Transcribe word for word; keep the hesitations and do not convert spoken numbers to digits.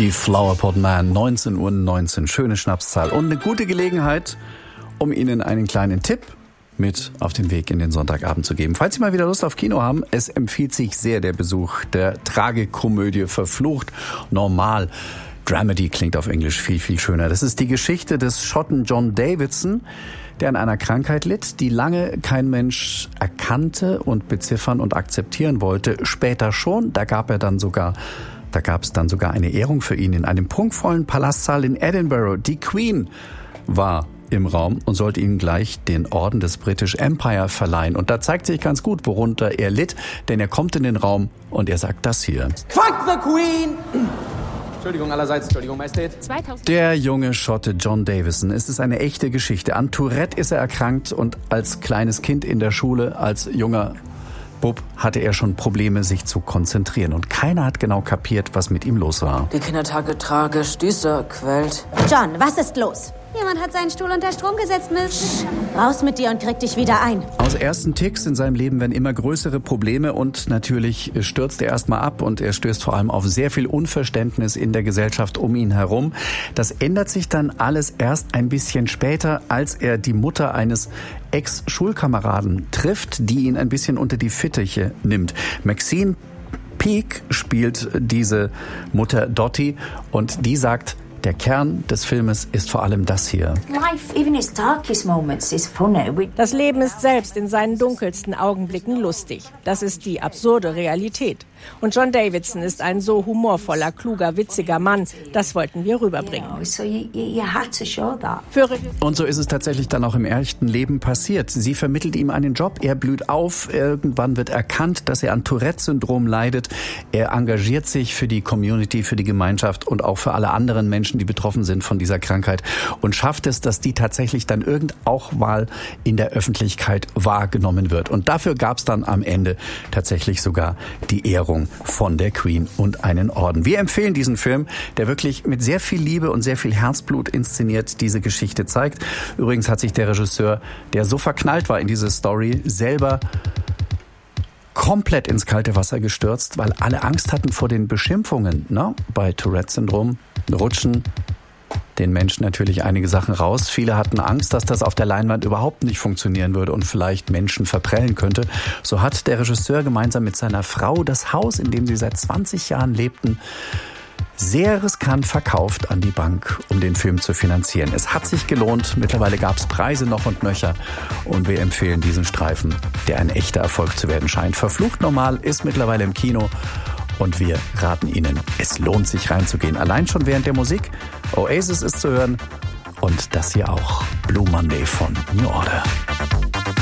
Die Flower Pot Man, neunzehn Uhr neunzehn, schöne Schnapszahl und eine gute Gelegenheit, um Ihnen einen kleinen Tipp mit auf den Weg in den Sonntagabend zu geben. Falls Sie mal wieder Lust auf Kino haben, es empfiehlt sich sehr der Besuch der Tragikomödie Verflucht normal. Dramedy klingt auf Englisch viel, viel schöner. Das ist die Geschichte des Schotten John Davidson, der an einer Krankheit litt, die lange kein Mensch erkannte und beziffern und akzeptieren wollte. Später schon, da gab er dann sogar Da gab es dann sogar eine Ehrung für ihn in einem prunkvollen Palastsaal in Edinburgh. Die Queen war im Raum und sollte ihm gleich den Orden des British Empire verleihen. Und da zeigt sich ganz gut, worunter er litt, denn er kommt in den Raum und er sagt das hier. Fuck the Queen! Entschuldigung allerseits, Entschuldigung, Majestät. Der junge Schotte John Davidson, es ist eine echte Geschichte. An Tourette ist er erkrankt und als kleines Kind in der Schule, als junger Bub, hatte er schon Probleme, sich zu konzentrieren. Und keiner hat genau kapiert, was mit ihm los war. Die Kindertage tragisch, düster, quält. John, was ist los? Jemand hat seinen Stuhl unter Strom gesetzt, Miss. Raus mit dir und krieg dich wieder ein. Aus ersten Ticks in seinem Leben werden immer größere Probleme und natürlich stürzt er erstmal ab und er stößt vor allem auf sehr viel Unverständnis in der Gesellschaft um ihn herum. Das ändert sich dann alles erst ein bisschen später, als er die Mutter eines Ex-Schulkameraden trifft, die ihn ein bisschen unter die Fittiche nimmt. Maxine Peake spielt diese Mutter Dottie und die sagt, der Kern des Filmes ist vor allem das hier. Das Leben ist selbst in seinen dunkelsten Augenblicken lustig. Das ist die absurde Realität. Und John Davidson ist ein so humorvoller, kluger, witziger Mann. Das wollten wir rüberbringen. Und so ist es tatsächlich dann auch im echten Leben passiert. Sie vermittelt ihm einen Job, er blüht auf, irgendwann wird erkannt, dass er an Tourette-Syndrom leidet. Er engagiert sich für die Community, für die Gemeinschaft und auch für alle anderen Menschen, die betroffen sind von dieser Krankheit und schafft es, dass die tatsächlich dann irgend auch mal in der Öffentlichkeit wahrgenommen wird. Und dafür gab es dann am Ende tatsächlich sogar die Ehrung von der Queen und einen Orden. Wir empfehlen diesen Film, der wirklich mit sehr viel Liebe und sehr viel Herzblut inszeniert diese Geschichte zeigt. Übrigens hat sich der Regisseur, der so verknallt war in diese Story, selber komplett ins kalte Wasser gestürzt, weil alle Angst hatten vor den Beschimpfungen, ne? Bei Tourette-Syndrom rutschen den Menschen natürlich einige Sachen raus. Viele hatten Angst, dass das auf der Leinwand überhaupt nicht funktionieren würde und vielleicht Menschen verprellen könnte. So hat der Regisseur gemeinsam mit seiner Frau das Haus, in dem sie seit zwanzig Jahren lebten, sehr riskant verkauft an die Bank, um den Film zu finanzieren. Es hat sich gelohnt. Mittlerweile gab es Preise noch und nöcher. Und wir empfehlen diesen Streifen, der ein echter Erfolg zu werden scheint. Verflucht normal ist mittlerweile im Kino. Und wir raten Ihnen, es lohnt sich reinzugehen. Allein schon während der Musik. Oasis ist zu hören. Und das hier auch. Blue Monday von New Order.